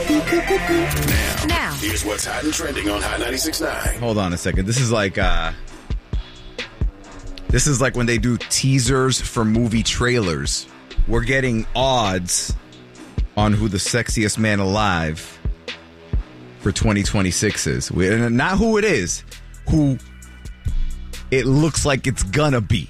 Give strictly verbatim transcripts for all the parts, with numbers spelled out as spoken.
Now, Now. here's what's hot and trending on Hot ninety-six point nine. Hold on a second. This is like uh This is like when they do teasers for movie trailers. We're getting odds on who the sexiest man alive for twenty twenty-six is. We, not who it is, who it looks like it's gonna be.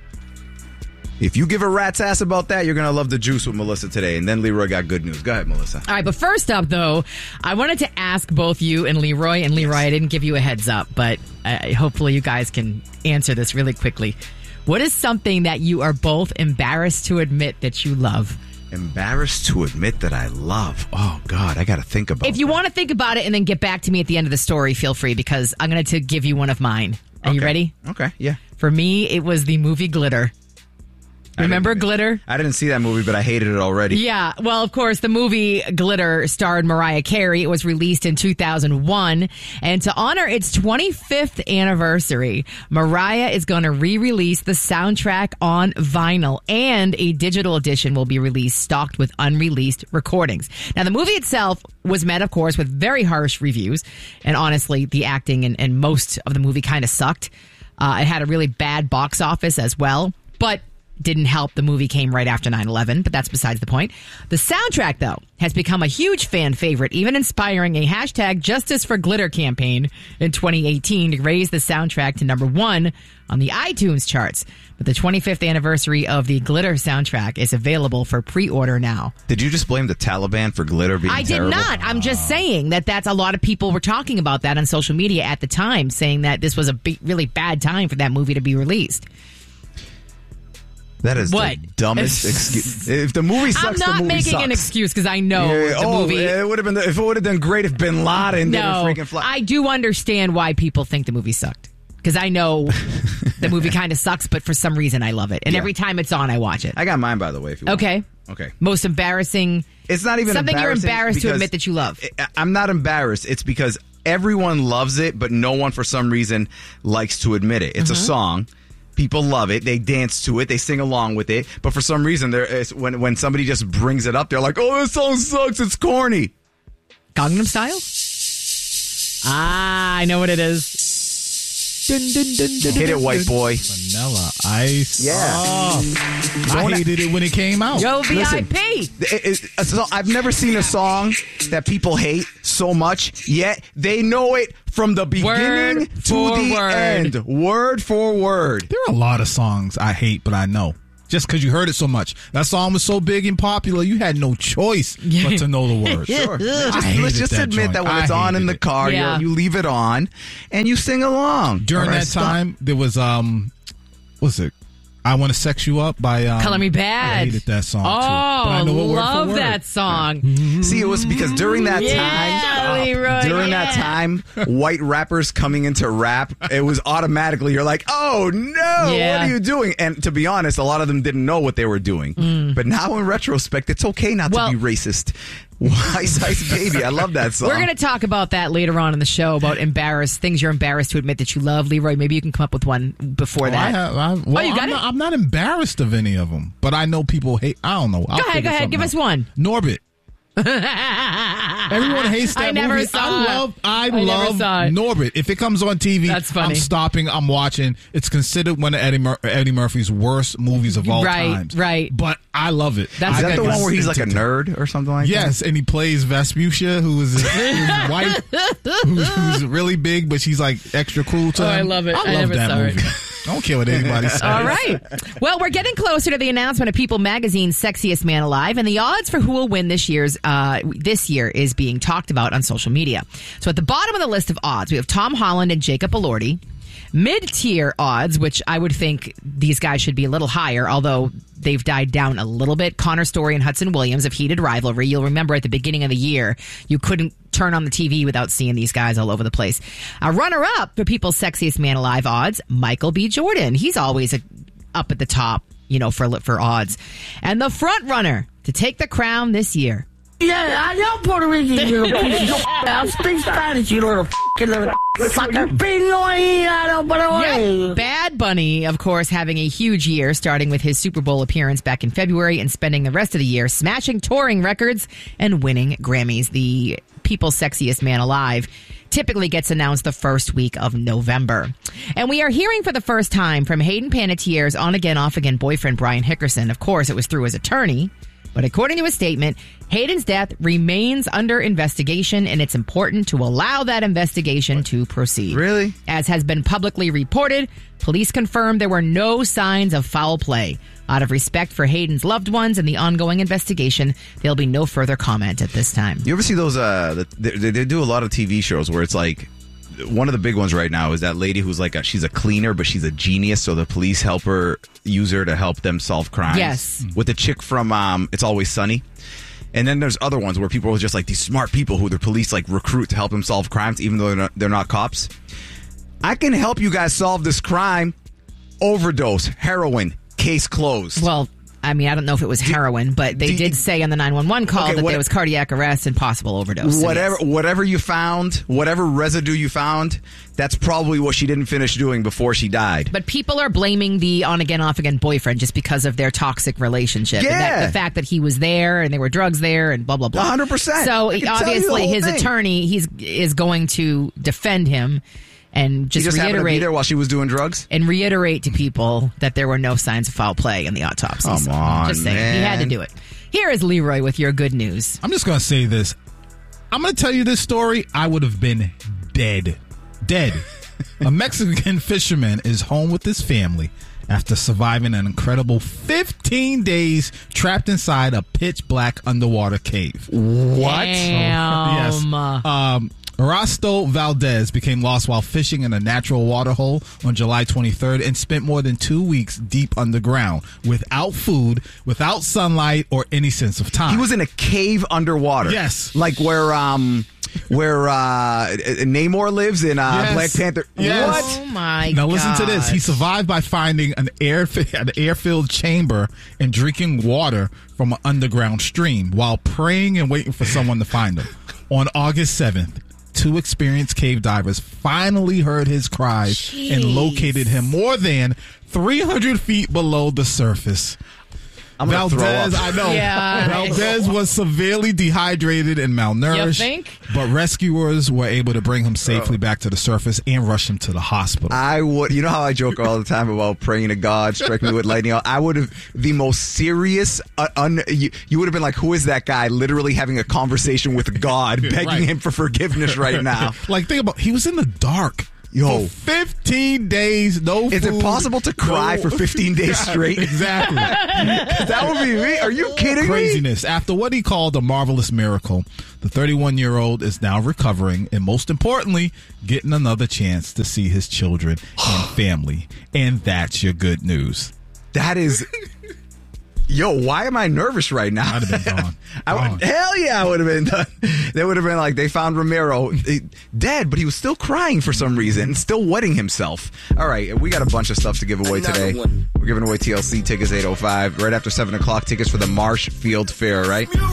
If you give a rat's ass about that, you're going to love the juice with Melissa today. And then Leroy got good news. Go ahead, Melissa. All right, but first up, though, I wanted to ask both you and Leroy. And Leroy, I didn't give you a heads up, but uh, hopefully you guys can answer this really quickly. What is something that you are both embarrassed to admit that you love? Embarrassed to admit that I love. Oh, God, I got to think about it. If you want to think about it and then get back to me at the end of the story, feel free, because I'm going to give you one of mine. Are okay. you ready? Okay, yeah. For me, it was the movie Glitter. Remember I Glitter? I didn't see that movie, but I hated it already. Yeah. Well, of course, the movie Glitter starred Mariah Carey. It was released in two thousand one. And to honor its twenty-fifth anniversary, Mariah is going to re-release the soundtrack on vinyl, and a digital edition will be released stocked with unreleased recordings. Now, the movie itself was met, of course, with very harsh reviews. And honestly, the acting and, and most of the movie kind of sucked. Uh, it had a really bad box office as well. But didn't help. The movie came right after nine eleven, but that's besides the point. The soundtrack, though, has become a huge fan favorite, even inspiring a hashtag Justice for Glitter campaign in twenty eighteen to raise the soundtrack to number one on the iTunes charts. But the twenty-fifth anniversary of the Glitter soundtrack is available for pre-order now. Did you just blame the Taliban for Glitter being I terrible? did not. I'm just saying that that's a lot of people were talking about that on social media at the time, saying that this was a b- really bad time for that movie to be released. That is what? the dumbest excuse. If the movie sucks, I'm not the movie making sucks. an excuse because I know Yeah, the oh, movie. It would have been. If it would have been great if Bin Laden no, didn't freaking fly. I do understand why people think the movie sucked, because I know the movie kind of sucks, but for some reason I love it, and Yeah. every time it's on, I watch it. I got mine, by the way. If you want. Okay. Okay. Most embarrassing. It's not even something you're embarrassing embarrassed to because admit that you love. I- I'm not embarrassed. It's because everyone loves it, but no one, for some reason, likes to admit it. It's Mm-hmm. a song. People love it. They dance to it. They sing along with it. But for some reason, there is when when somebody just brings it up, they're like, "Oh, this song sucks. It's corny." Gangnam Style? Ah, I know what it is. Dun, dun, dun, dun, Hit it, dun, white dun. boy. Vanilla Ice. Yeah. Oh, I hated it when it came out. Yo, V I Listen, P. It- it- a song- I've never seen a song that people hate so much, yet they know it from the beginning Word to for the word. end. Word for word. There are a lot of songs I hate, but I know. Just because you heard it so much. That song was so big and popular, you had no choice but to know the words. Sure. Let's I just, hated let's just that admit joint. that when I it's on in hated the it. car, you- Yeah. you leave it on and you sing along. During All right, that stop. time, there was, um, what's it? I Want to Sex You Up by... Um, Color Me Bad. I hated that song, Oh, too. But I know it word love for word. that song. See, it was because during that Yeah, time, Leroy, during yeah. that time, white rappers coming into rap, it was automatically, you're like, oh no, Yeah. what are you doing? And to be honest, a lot of them didn't know what they were doing. But now in retrospect, it's okay not Mm. Well- to be racist. Ice Ice Baby, I love that song. We're going to talk about that later on in the show, about embarrassed things you're embarrassed to admit that you love. Leroy, maybe you can come up with one before Oh, that. I have, I, well, you got I'm, it? not, I'm not embarrassed of any of them, but I know people hate. I don't know. I'll Go ahead, figure go ahead, something give us out. one. Norbit. Everyone hates that I never movie. saw I it. love. I, I never love saw it. Norbit. If it comes on T V, That's funny. I'm stopping. I'm watching. It's considered one of Eddie, Mur- Eddie Murphy's worst movies of all Right, times. right. But I love it. That's I Is that a the good one where he's listen like a to- nerd or something like Yes, and he plays Vespucia, who is his, his wife, who's, who's really big, but she's like extra cool to Oh, him. I love it. I I love never that saw it. movie. I don't care what anybody says. All right. Well, we're getting closer to the announcement of People Magazine's Sexiest Man Alive, and the odds for who will win this year's uh, this year is being talked about on social media. So at the bottom of the list of odds, we have Tom Holland and Jacob Elordi. Mid-tier odds, which I would think these guys should be a little higher, although they've died down a little bit. Connor Story and Hudson Williams of Heated Rivalry. You'll remember at the beginning of the year, you couldn't turn on the T V without seeing these guys all over the place. A runner-up for People's Sexiest Man Alive odds, Michael B. Jordan. He's always a, up at the top, you know, for for odds. And the front runner to take the crown this year, Yeah, I know Puerto Rican, you little piece of shit. I speak Spanish, you little f***ing little sucker. Yeah. Bad Bunny, of course, having a huge year, starting with his Super Bowl appearance back in February and spending the rest of the year smashing touring records and winning Grammys. The People's Sexiest Man Alive typically gets announced the first week of November. And we are hearing for the first time from Hayden Panettiere's on-again, off-again boyfriend, Brian Hickerson. Of course, it was through his attorney. But according to a statement, Hayden's death remains under investigation, and it's important to allow that investigation to proceed. Really? As has been publicly reported, police confirmed there were no signs of foul play. Out of respect for Hayden's loved ones and the ongoing investigation, there'll be no further comment at this time. You ever see those? Uh, they, they do a lot of T V shows where it's like, one of the big ones right now is that lady who's like a, she's a cleaner, but she's a genius. So the police help her, use her to help them solve crimes. Yes. With the chick from um, It's Always Sunny. And then there's other ones where people are just like these smart people who the police like recruit to help them solve crimes, even though they're not, they're not cops. I can help you guys solve this crime. Overdose, heroin, case closed. Well, I mean, I don't know if it was heroin, but they do, did say on the nine one one call okay, that what, there was cardiac arrest and possible overdose. Whatever, so yes. whatever you found, whatever residue you found, that's probably what she didn't finish doing before she died. But people are blaming the on-again, off-again boyfriend just because of their toxic relationship. Yeah. And that, the fact that he was there and there were drugs there and blah, blah, blah. one hundred percent. So I can tell you the obviously whole his thing. attorney he's is going to defend him and just, he just happened to be reiterate there while she was doing drugs? and reiterate to people that there were no signs of foul play in the autopsy. Come So, on, just saying. He had to man. do it. Here is Leroy with your good news. I'm just going to say this. I'm going to tell you this story. I would have been dead. Dead. A Mexican fisherman is home with his family after surviving an incredible fifteen days trapped inside a pitch black underwater cave. What? Damn. Yes. Um, Erasto Valdez became lost while fishing in a natural water hole on July twenty-third and spent more than two weeks deep underground without food, without sunlight, or any sense of time. He was in a cave underwater. Yes. Like where um where uh Namor lives in uh Yes. Black Panther. Yes. Oh, my God. Now listen to this. He survived by finding an air an air-filled chamber and drinking water from an underground stream while praying and waiting for someone to find him. On August seventh, two experienced cave divers finally heard his cries Jeez. and located him more than three hundred feet below the surface. I'm gonna throw Valdez, up. I know. Yeah. Valdez was severely dehydrated and malnourished. You think? But rescuers were able to bring him safely back to the surface and rush him to the hospital. I would, you know how I joke all the time about praying to God, strike me with lightning. I would have the most serious. Uh, un, you, you would have been like, "Who is that guy?" Literally having a conversation with God, begging Right. him for forgiveness right now. Like, think about, he was in the dark. Yo. For fifteen days, no Is food. it possible to cry no- for fifteen days straight? Exactly. That would be me. Are you kidding me? Craziness. After what he called a marvelous miracle, the thirty-one-year-old is now recovering and, most importantly, getting another chance to see his children and family. And that's your good news. That is. Yo, why am I nervous right now? I'd have been gone. I Gone. would, hell yeah, I would have been done. They would have been like, they found Ramiro eh, dead, but he was still crying for some reason, still wetting himself. All right, we got a bunch of stuff to give away Another today. one. We're giving away T L C tickets eight oh five. Right after seven o'clock, tickets for the Marshfield Fair, right?